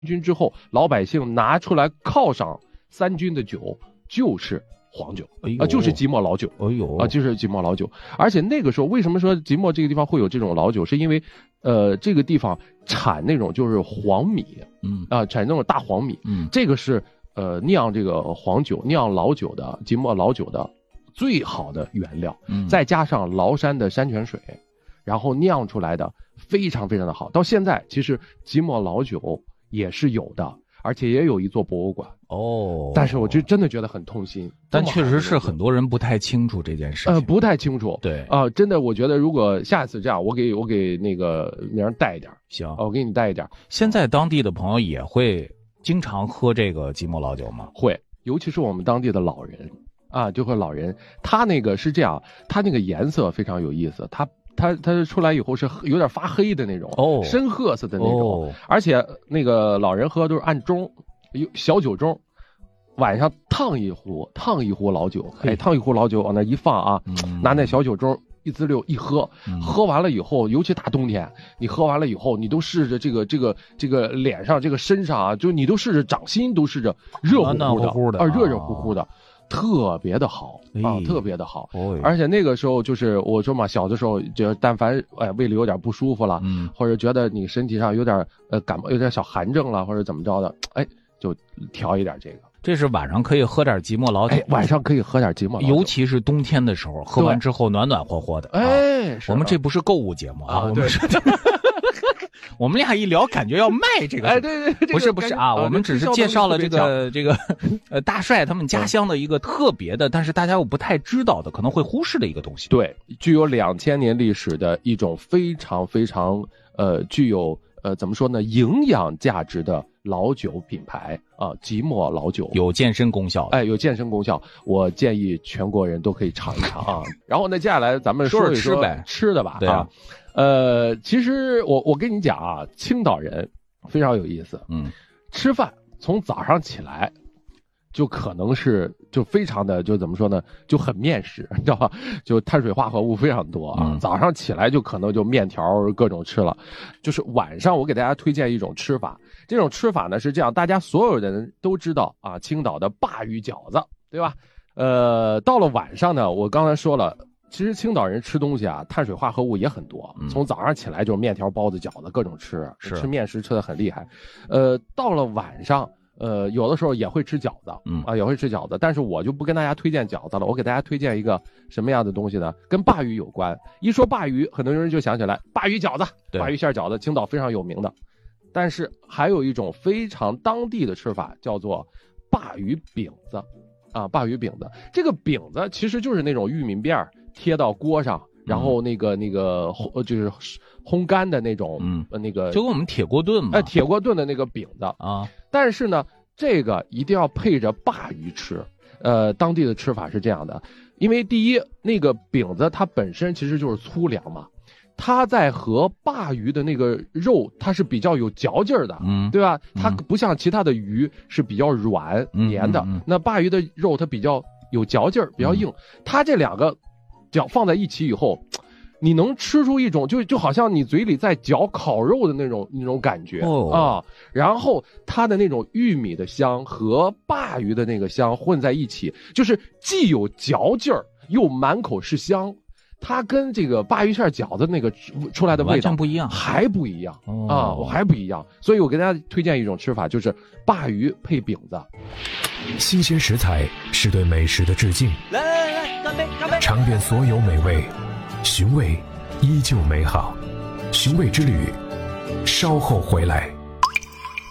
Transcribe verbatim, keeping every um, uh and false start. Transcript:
军之后，老百姓拿出来犒赏三军的酒就是黄酒，啊、呃，就是即墨老酒， 哎呦啊、呃，就是即墨老酒。而且那个时候，为什么说即墨这个地方会有这种老酒，是因为，呃，这个地方产那种就是黄米， 嗯啊、呃，产那种大黄米， 嗯， 这个是呃酿这个黄酒、酿老酒的即墨老酒的最好的原料， 嗯， 再加上崂山的山泉水，然后酿出来的非常非常的好。到现在，其实即墨老酒也是有的。而且也有一座博物馆哦， 但是我就真的觉得很痛心， 但确实是很多人不太清楚这件事情， 呃，不太清楚， 对啊、呃，真的，我觉得如果下次这样，我给我给那个明儿带一点， 行， 哦，我给你带一点。 现在当地的朋友也会经常喝这个即墨老酒吗？ 会，尤其是我们当地的老人啊，就会老人，他那个是这样，他那个颜色非常有意思，他。它它出来以后是有点发黑的那种， 哦， 深褐色的那种， 哦、 而且那个老人喝都是按盅，有小酒盅，晚上烫一壶，烫一壶老酒，哎，烫一壶老酒往那一放啊，嗯、拿那小酒盅一滋溜一喝，嗯、喝完了以后，尤其大冬天，你喝完了以后，你都试着这个这个这个脸上这个身上啊，就你都试着掌心都试着热乎乎的， 暖乎乎的啊，热热乎乎的。特别的好啊，特别的好， 哎、 而且那个时候就是我说嘛，小的时候就但凡哎胃里有点不舒服了， 嗯， 或者觉得你身体上有点呃感冒，有点小寒症了，或者怎么着的，哎，就调一点这个。 这是晚上可以喝点即墨老酒， 哎，晚上可以喝点即墨老酒， 尤其是冬天的时候，喝完之后暖暖和和的。 哎， 啊、我们这不是购物节目啊， 啊我们是。我们俩一聊，感觉要卖这个， 哎，对对， 不是不是啊，我们只是介绍了这个这个，呃，大帅他们家乡的一个特别的，但是大家又不太知道的，可能会忽视的一个东西。 对，具有两千年历史的一种非常非常呃具有呃怎么说呢营养价值的老酒品牌啊，即墨老酒有健身功效， 哎，有健身功效，我建议全国人都可以尝一尝啊。然后呢，接下来咱们说一说吃呗， 吃的吧， 对啊。 呃，其实我我跟你讲啊，青岛人非常有意思， 嗯， 吃饭从早上起来就可能是就非常的就怎么说呢，就很面食，你知道吧？就碳水化合物非常多啊， 嗯、 早上起来就可能就面条各种吃了，就是晚上我给大家推荐一种吃法，这种吃法呢是这样，大家所有的人都知道啊，青岛的鲅鱼饺子，对吧？呃，到了晚上呢，我刚才说了。其实青岛人吃东西啊，碳水化合物也很多。从早上起来就是面条、包子、饺子各种吃，吃面食吃的很厉害。呃，到了晚上，呃，有的时候也会吃饺子， 嗯啊，也会吃饺子。但是我就不跟大家推荐饺子了，我给大家推荐一个什么样的东西呢？跟鲅鱼有关。一说鲅鱼，很多人就想起来鲅鱼饺子、鲅鱼馅饺子，青岛非常有名的。但是还有一种非常当地的吃法，叫做鲅鱼饼子，啊，鲅鱼饼子。这个饼子其实就是那种玉米面儿。贴到锅上，然后那个、嗯、那个烘就是烘干的那种， 嗯， 那个就跟我们铁锅炖嘛， 哎，铁锅炖的那个饼子啊。 但是呢，这个一定要配着鲅鱼吃。呃，当地的吃法是这样的，因为第一，那个饼子它本身其实就是粗粮嘛，它在和鲅鱼的那个肉，它是比较有嚼劲儿的， 嗯， 对吧？它不像其他的鱼是比较软黏的， 嗯嗯嗯、 那鲅鱼的肉它比较有嚼劲儿，比较硬，嗯、它这两个。嚼放在一起以后，你能吃出一种就就好像你嘴里在嚼烤肉的那种那种感觉、 哦、 啊，然后它的那种玉米的香和鲅鱼的那个香混在一起，就是既有嚼劲儿又满口是香。它跟这个鲅鱼馅饺子那个出来的味道完全不一样， 还不一样、 哦、 啊，我还不一样。所以我给大家推荐一种吃法，就是鲅鱼配饼子。 新鲜食材是对美食的致敬。 来来来，干杯干杯！ 尝遍所有美味，寻味依旧美好。寻味之旅，稍后回来。